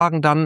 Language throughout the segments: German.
sagen dann,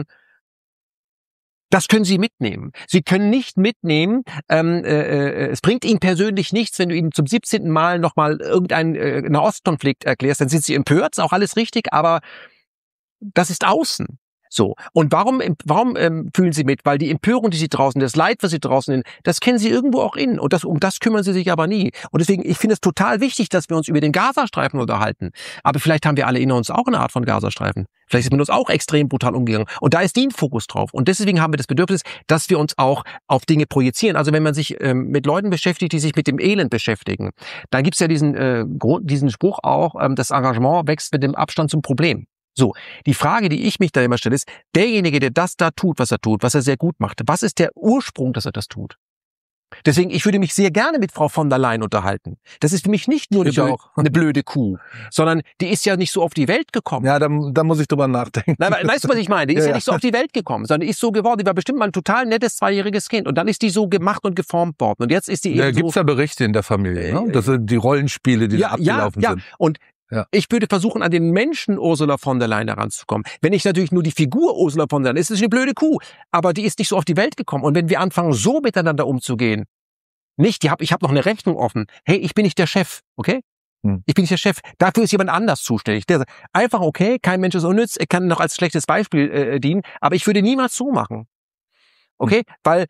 das können Sie mitnehmen. Sie können nicht mitnehmen, es bringt Ihnen persönlich nichts, wenn du Ihnen zum 17. Mal nochmal irgendeinen Nahostkonflikt erklärst, dann sind Sie empört, ist auch alles richtig, aber das ist außen. So. Und warum fühlen Sie mit? Weil die Empörung, die Sie draußen, das Leid, was Sie draußen sind, das kennen Sie irgendwo auch innen. Und um das kümmern Sie sich aber nie. Und deswegen, ich finde es total wichtig, dass wir uns über den Gazastreifen unterhalten. Aber vielleicht haben wir alle in uns auch eine Art von Gazastreifen. Vielleicht ist mit uns auch extrem brutal umgegangen. Und da ist die ein Fokus drauf. Und deswegen haben wir das Bedürfnis, dass wir uns auch auf Dinge projizieren. Also wenn man sich mit Leuten beschäftigt, die sich mit dem Elend beschäftigen, dann gibt's ja diesen Spruch auch, das Engagement wächst mit dem Abstand zum Problem. So, die Frage, die ich mich da immer stelle, ist, derjenige, der das da tut, was er sehr gut macht, was ist der Ursprung, dass er das tut? Deswegen, ich würde mich sehr gerne mit Frau von der Leyen unterhalten. Das ist für mich nicht nur eine blöde Kuh, sondern die ist ja nicht so auf die Welt gekommen. Ja, da muss ich drüber nachdenken. Nein, weißt du, was ich meine? Die ist ja nicht so auf die Welt gekommen, sondern die ist so geworden. Die war bestimmt mal ein total nettes 2-jähriges Kind. Und dann ist die so gemacht und geformt worden. Und jetzt ist die eben gibt's ja Berichte in der Familie, ne? Das sind die Rollenspiele, die da abgelaufen sind. Und ich würde versuchen, an den Menschen Ursula von der Leyen heranzukommen. Wenn ich natürlich nur die Figur Ursula von der Leyen, ist es eine blöde Kuh. Aber die ist nicht so auf die Welt gekommen. Und wenn wir anfangen, so miteinander umzugehen, ich habe noch eine Rechnung offen. Hey, ich bin nicht der Chef, okay? Ich bin nicht der Chef. Dafür ist jemand anders zuständig. Der sagt, einfach okay, kein Mensch ist unnütz, er kann noch als schlechtes Beispiel dienen, aber ich würde niemals so machen. Okay? Weil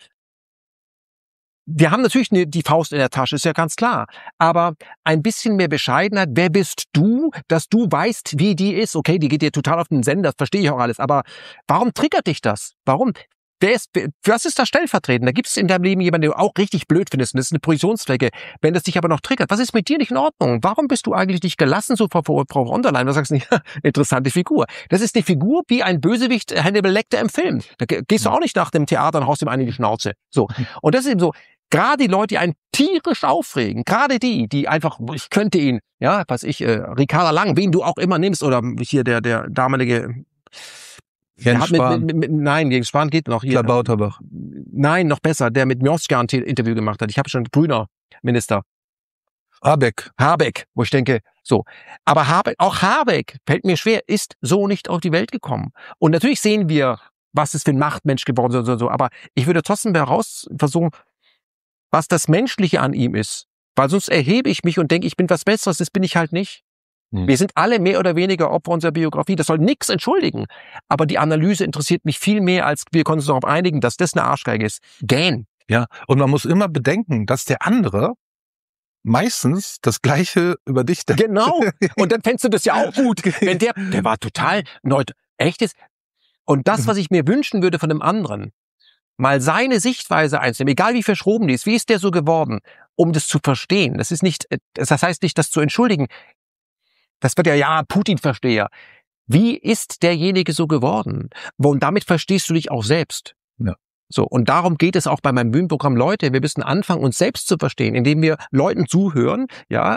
wir haben natürlich die Faust in der Tasche, ist ja ganz klar. Aber ein bisschen mehr Bescheidenheit. Wer bist du, dass du weißt, wie die ist? Okay, die geht dir total auf den Sender, das verstehe ich auch alles. Aber warum triggert dich das? Warum? Was ist das stellvertretend? Da gibt es in deinem Leben jemanden, den du auch richtig blöd findest. Und das ist eine Positionsfläche. Wenn das dich aber noch triggert, was ist mit dir nicht in Ordnung? Warum bist du eigentlich nicht gelassen, so Frau von der Leyen? Du sagst nicht, interessante Figur. Das ist eine Figur wie ein Bösewicht Hannibal Lecter im Film. Da gehst du auch nicht nach dem Theater und haust ihm einen in die Schnauze. So. Und das ist eben so. Gerade die Leute, die einen tierisch aufregen, gerade die einfach, ich könnte ihn, Ricarda Lang, wen du auch immer nimmst, oder hier der damalige, Jens Spahn. Nein, Jens Spahn geht noch hier. Klabauterbach. Nein, noch besser, der mit Mioska ein Interview gemacht hat. Ich habe schon grüner Minister. Habeck, wo ich denke, so. Aber Habeck, fällt mir schwer, ist so nicht auf die Welt gekommen. Und natürlich sehen wir, was ist für ein Machtmensch geworden ist, so. Aber ich würde trotzdem versuchen, was das Menschliche an ihm ist. Weil sonst erhebe ich mich und denke, ich bin was Besseres, das bin ich halt nicht. Wir sind alle mehr oder weniger Opfer unserer Biografie. Das soll nichts entschuldigen. Aber die Analyse interessiert mich viel mehr, als wir konnten uns darauf einigen, dass das eine Arschgeige ist. Gähn. Ja, und man muss immer bedenken, dass der andere meistens das Gleiche über dich denkt. Genau. Und dann fändest du das ja auch gut. Wenn der war total echtes. Und das, was ich mir wünschen würde von dem anderen, mal seine Sichtweise einzunehmen, egal wie verschroben die ist, wie ist der so geworden, um das zu verstehen. Das heißt nicht, das zu entschuldigen. Das wird ja Putin-Versteher. Wie ist derjenige so geworden? Und damit verstehst du dich auch selbst. Ja. So. Und darum geht es auch bei meinem Bühnenprogramm. Leute, wir müssen anfangen, uns selbst zu verstehen, indem wir Leuten zuhören,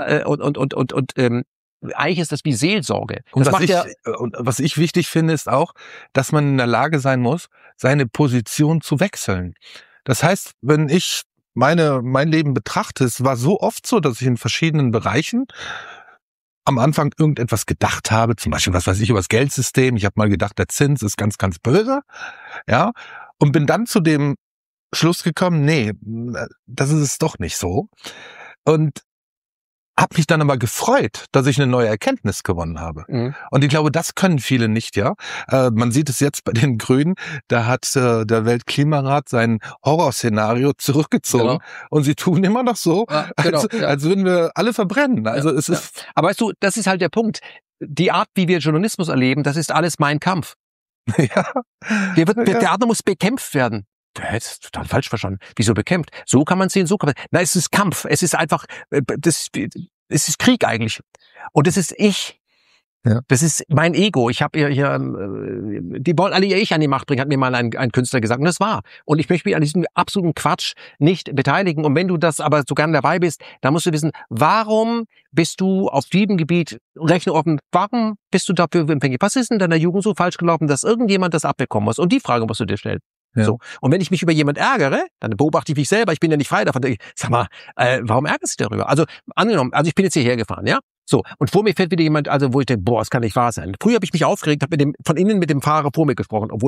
eigentlich ist das wie Seelsorge. Und was ich wichtig finde, ist auch, dass man in der Lage sein muss, seine Position zu wechseln. Das heißt, wenn ich mein Leben betrachte, es war so oft so, dass ich in verschiedenen Bereichen am Anfang irgendetwas gedacht habe, zum Beispiel, was weiß ich, über das Geldsystem. Ich habe mal gedacht, der Zins ist ganz, ganz böse. Ja, und bin dann zu dem Schluss gekommen, nee, das ist es doch nicht so. Und habe mich dann aber gefreut, dass ich eine neue Erkenntnis gewonnen habe. Und ich glaube, das können viele nicht, ja. Man sieht es jetzt bei den Grünen, da hat der Weltklimarat sein Horrorszenario zurückgezogen und sie tun immer noch so, als würden wir alle verbrennen. Also es ist. Aber weißt du, das ist halt der Punkt. Die Art, wie wir Journalismus erleben, das ist alles Mein Kampf. Ja. Der andere muss bekämpft werden. Das ist total falsch verstanden. Wieso bekämpft? So kann man sehen, so kann man. Nein, es ist Kampf. Es ist einfach, es ist Krieg eigentlich. Und es ist ich. Ja. Das ist mein Ego. Ich habe hier, die wollen alle ihr Ich an die Macht bringen, hat mir mal ein Künstler gesagt. Und das war. Und ich möchte mich an diesem absoluten Quatsch nicht beteiligen. Und wenn du das aber so gern dabei bist, dann musst du wissen, warum bist du auf diesem Gebiet, rechne offen, warum bist du dafür empfänglich? Was ist in deiner Jugend so falsch gelaufen, dass irgendjemand das abbekommen muss? Und die Frage musst du dir stellen. Ja. So. Und wenn ich mich über jemand ärgere, dann beobachte ich mich selber, ich bin ja nicht frei davon, sag mal, warum ärgerst du dich darüber? Also, angenommen, ich bin jetzt hierher gefahren, ja? So, und vor mir fährt wieder jemand, also wo ich denke, boah, das kann nicht wahr sein. Früher habe ich mich aufgeregt, habe von innen mit dem Fahrer vor mir gesprochen, obwohl